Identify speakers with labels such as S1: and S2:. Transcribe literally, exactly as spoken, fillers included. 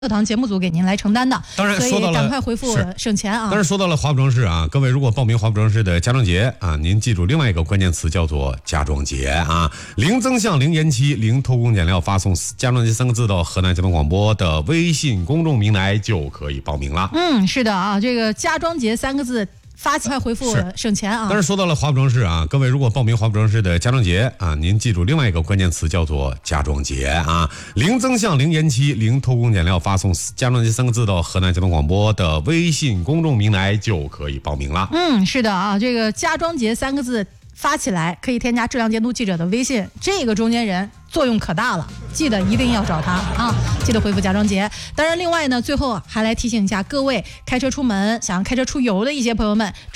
S1: 课堂节目组给您来承担的，
S2: 当然说到了，
S1: 所以赶快回复省钱啊！
S2: 当然说到了华普装饰啊，各位如果报名华普装饰的家装节啊，您记住另外一个关键词叫做家装节啊，零增项、零延期、零偷工减料，发送“家装节”三个字到河南交通广播的微信公众平台就可以报名了。
S1: 嗯，是的啊，这个家装节三个字。发起快回复省钱啊！
S2: 当然说到了华普装饰啊，各位如果报名华普装饰的家装节啊，您记住另外一个关键词叫做家装节啊，零增项、零延期、零偷工减料，发送“家装节”三个字到河南交通广播的微信公众平台就可以报名了。
S1: 嗯，是的啊，这个家装节三个字发起来可以添加质量监督记者的微信，这个中间人作用可大了，记得一定要找他啊！记得回复家装节。当然，另外呢，最后还来提醒一下各位开车出门、想要开车出游的一些朋友们。